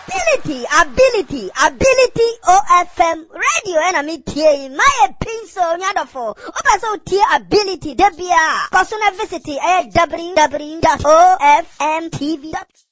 ability OFM radio and a tie my pencil nyadofo obaso tie ability debia kosuna visit www.ofmtv.com